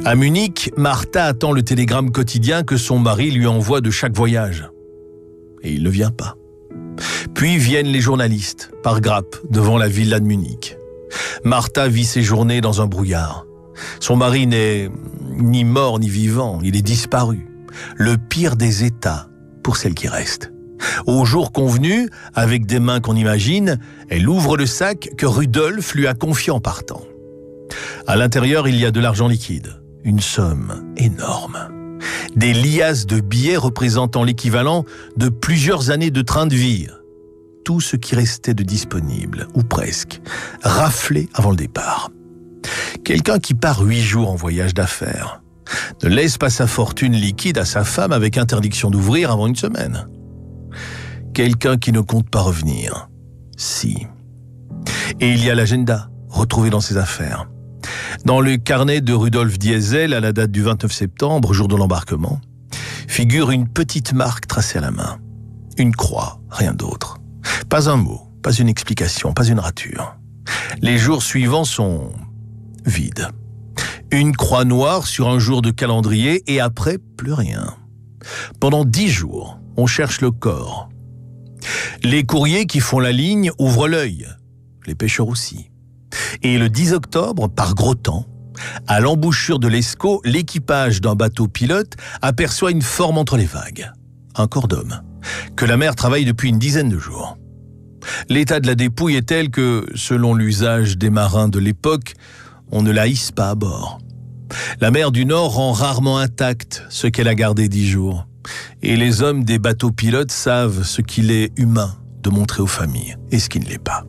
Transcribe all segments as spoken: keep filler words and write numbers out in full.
À Munich, Martha attend le télégramme quotidien que son mari lui envoie de chaque voyage. Et il ne vient pas. Puis viennent les journalistes, par grappes, devant la villa de Munich. Martha vit ses journées dans un brouillard. Son mari n'est ni mort ni vivant, il est disparu. Le pire des états pour celle qui reste. Au jour convenu, avec des mains qu'on imagine, elle ouvre le sac que Rudolf lui a confié en partant. À l'intérieur, il y a de l'argent liquide, une somme énorme. Des liasses de billets représentant l'équivalent de plusieurs années de train de vie. Tout ce qui restait de disponible, ou presque, raflé avant le départ. Quelqu'un qui part huit jours en voyage d'affaires ne laisse pas sa fortune liquide à sa femme avec interdiction d'ouvrir avant une semaine. Quelqu'un qui ne compte pas revenir. Si. Et il y a l'agenda, retrouvé dans ses affaires. Dans le carnet de Rudolf Diesel, à la date du vingt-neuf septembre, jour de l'embarquement, figure une petite marque tracée à la main. Une croix, rien d'autre. Pas un mot, pas une explication, pas une rature. Les jours suivants sont vides. Une croix noire sur un jour de calendrier et après, plus rien. Pendant dix jours, on cherche le corps. Les courriers qui font la ligne ouvrent l'œil. Les pêcheurs aussi. Et le dix octobre, par gros temps, à l'embouchure de l'Escaut, l'équipage d'un bateau pilote aperçoit une forme entre les vagues. Un corps d'homme, que la mer travaille depuis une dizaine de jours. L'état de la dépouille est tel que, selon l'usage des marins de l'époque, on ne la hisse pas à bord. La mer du Nord rend rarement intacte ce qu'elle a gardé dix jours. Et les hommes des bateaux pilotes savent ce qu'il est humain de montrer aux familles et ce qui ne l'est pas.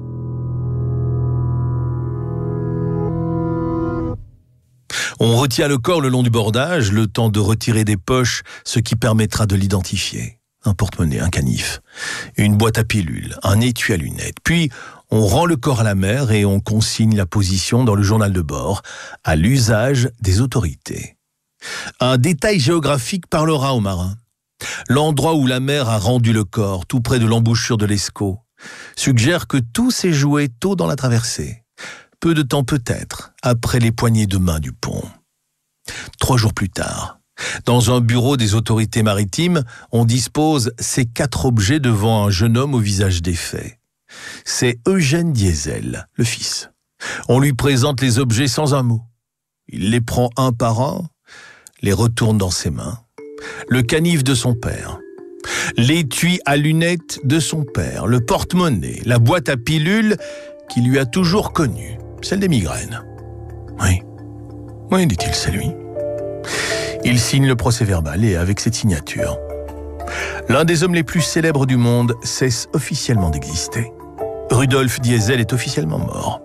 On retient le corps le long du bordage, le temps de retirer des poches, ce qui permettra de l'identifier. Un porte-monnaie, un canif, une boîte à pilules, un étui à lunettes. Puis, on rend le corps à la mer et on consigne la position dans le journal de bord, à l'usage des autorités. Un détail géographique parlera aux marins. L'endroit où la mer a rendu le corps, tout près de l'embouchure de l'Escaut, suggère que tout s'est joué tôt dans la traversée. Peu de temps peut-être, après les poignées de main du pont. Trois jours plus tard, dans un bureau des autorités maritimes, on dispose ces quatre objets devant un jeune homme au visage défait. C'est Eugène Diesel, le fils. On lui présente les objets sans un mot. Il les prend un par un, les retourne dans ses mains. Le canif de son père, l'étui à lunettes de son père, le porte-monnaie, la boîte à pilules qui lui a toujours connu, celle des migraines. Oui, oui, dit-il, c'est lui. Il signe le procès-verbal et avec cette signature, l'un des hommes les plus célèbres du monde cesse officiellement d'exister. Rudolf Diesel est officiellement mort.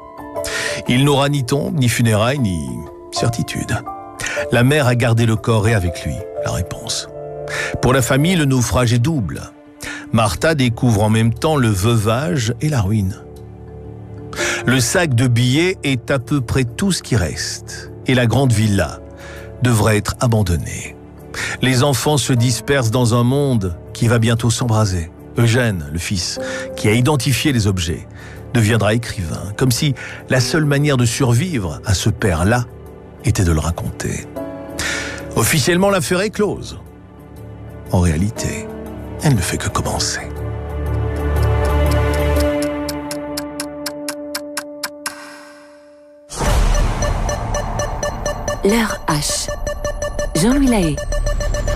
Il n'aura ni tombe, ni funérailles, ni certitude. La mère a gardé le corps et avec lui la réponse. Pour la famille, le naufrage est double. Martha découvre en même temps le veuvage et la ruine. Le sac de billets est à peu près tout ce qui reste. Et la grande villa devrait être abandonnée. Les enfants se dispersent dans un monde qui va bientôt s'embraser. Eugène, le fils, qui a identifié les objets, deviendra écrivain, comme si la seule manière de survivre à ce père-là était de le raconter. Officiellement, l'affaire est close. En réalité, elle ne fait que commencer. L'heure H. Jean-Louis Lahaye.